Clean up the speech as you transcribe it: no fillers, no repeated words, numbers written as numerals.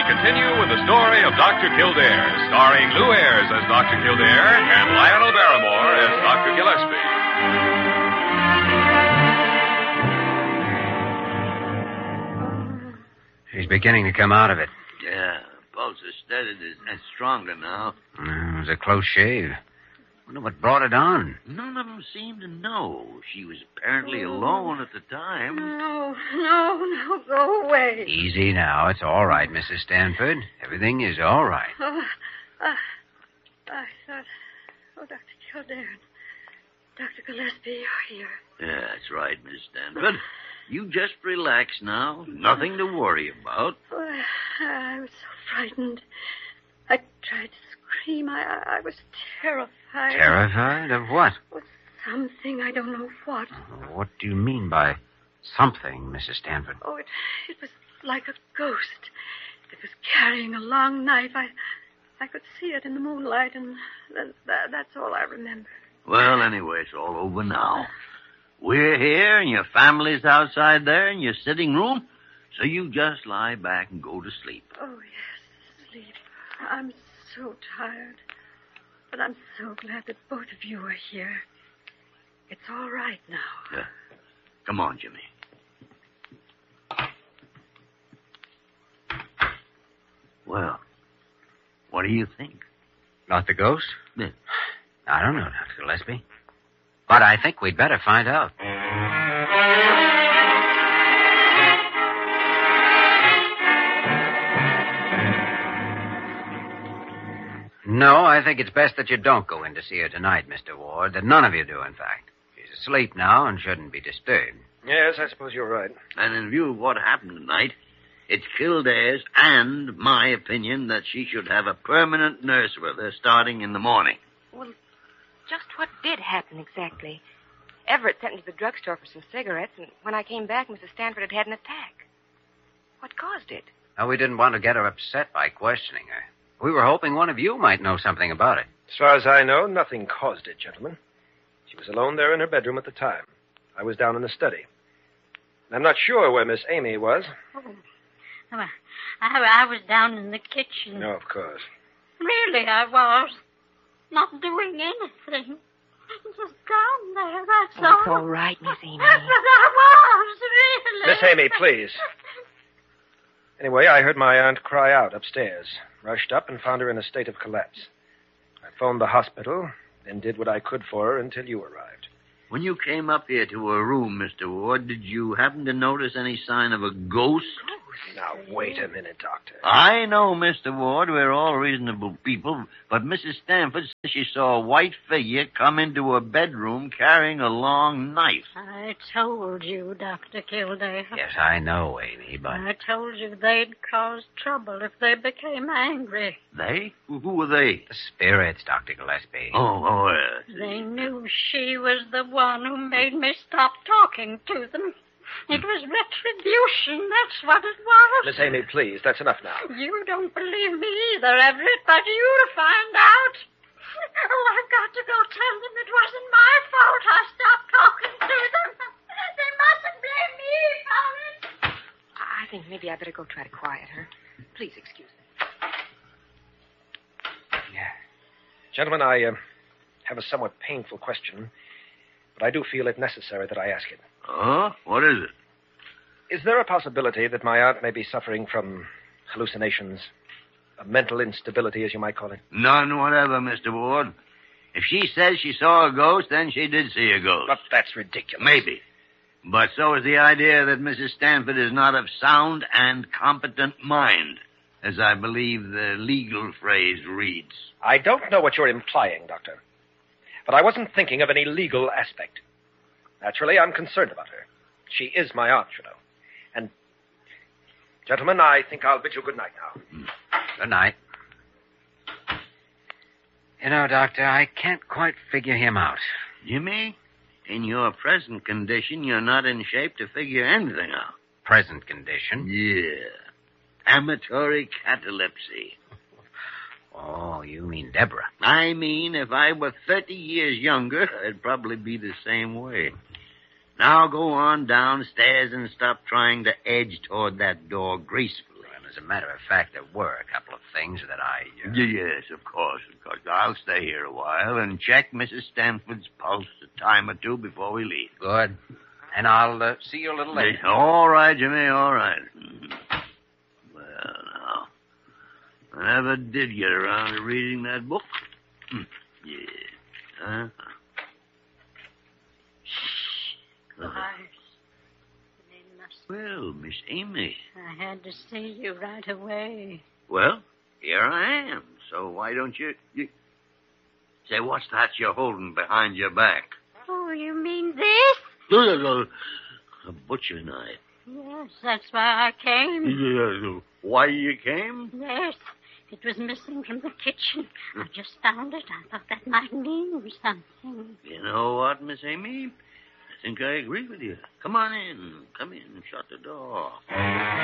continue with the story of Dr. Kildare, starring Lou Ayres as Dr. Kildare and Lionel Barrymore as Dr. Gillespie. She's beginning to come out of it. Yeah, pulse is steady and stronger now. It was a close shave. Wonder what brought it on. None of them seem to know. She was apparently alone at the time. No, go away. Easy now. It's all right, Mrs. Stanford. Everything is all right. I thought, Dr. Kildare and Dr. Gillespie are here. Yeah, that's right, Miss Stanford. You just relax now. Nothing to worry about. Oh, I was so frightened. I tried to scream. I was terrified. Terrified of what? Oh, something, I don't know what. What do you mean by something, Mrs. Stanford? Oh, it was like a ghost. It was carrying a long knife. I could see it in the moonlight, and that's all I remember. Well, anyway, it's all over now. We're here, and your family's outside there in your sitting room, so you just lie back and go to sleep. Oh, yes, sleep. I'm so tired. But I'm so glad that both of you are here. It's all right now. Come on, Jimmy. Well, what do you think? About the ghost? Yeah. I don't know, Dr. Gillespie. But I think we'd better find out. No, I think it's best that you don't go in to see her tonight, Mr. Ward. That none of you do, in fact. She's asleep now and shouldn't be disturbed. Yes, I suppose you're right. And in view of what happened tonight, it's Kildare's and my opinion that she should have a permanent nurse with her starting in the morning. Well, just what did happen exactly? Everett sent me to the drugstore for some cigarettes, and when I came back, Mrs. Stanford had had an attack. What caused it? Now, we didn't want to get her upset by questioning her. We were hoping one of you might know something about it. As far as I know, nothing caused it, gentlemen. She was alone there in her bedroom at the time. I was down in the study. I'm not sure where Miss Amy was. Oh, I was down in the kitchen. No, of course. Really, I was. Not doing anything. Just down there, that's all. It's all right, Miss Amy. But I was, really. Miss Amy, please. Anyway, I heard my aunt cry out upstairs. Rushed up and found her in a state of collapse. I phoned the hospital, then did what I could for her until you arrived. When you came up here to her room, Mr. Ward, did you happen to notice any sign of a ghost? Now, wait a minute, Doctor. I know, Mr. Ward, we're all reasonable people, but Mrs. Stanford says she saw a white figure come into her bedroom carrying a long knife. I told you, Dr. Kildare. Yes, I know, Amy, but... I told you they'd cause trouble if they became angry. They? Who were they? The spirits, Dr. Gillespie. Oh, They knew she was the one who made me stop talking to them. It was retribution, that's what it was. Miss Amy, please, that's enough now. You don't believe me either, Everett, but you'll find out. Oh, I've got to go tell them it wasn't my fault I stopped talking to them. They mustn't blame me for it. I think maybe I better go try to quiet her. Please excuse me. Yeah. Gentlemen, I have a somewhat painful question, but I do feel it necessary that I ask it. Oh? What is it? Is there a possibility that my aunt may be suffering from hallucinations, a mental instability, as you might call it? None whatever, Mr. Ward. If she says she saw a ghost, then she did see a ghost. But that's ridiculous. Maybe. But so is the idea that Mrs. Stanford is not of sound and competent mind, as I believe the legal phrase reads. I don't know what you're implying, Doctor. But I wasn't thinking of any legal aspect. Naturally, I'm concerned about her. She is my aunt, you know. And, gentlemen, I think I'll bid you good night now. Good night. You know, Doctor, I can't quite figure him out. Jimmy, in your present condition, you're not in shape to figure anything out. Present condition? Yeah. Amatory catalepsy. Oh, you mean Deborah. I mean, if I were 30 years younger, I'd probably be the same way. Now go on downstairs and stop trying to edge toward that door gracefully. Well, as As a matter of fact, there were a couple of things that I... Yes, of course. I'll stay here a while and check Mrs. Stanford's pulse a time or two before we leave. Good. And I'll see you a little later. All right, Jimmy, all right. Well, now, I never did get around to reading that book. Yeah. Huh? Well, Miss Amy. I had to see you right away. Well, here I am. So why don't you... Say, what's that you're holding behind your back? Oh, you mean this? A butcher knife. Yes, that's why I came. Why you came? Yes, it was missing from the kitchen. I just found it. I thought that might mean something. You know what, Miss Amy? I think I agree with you. Come on in. Come in. Shut the door.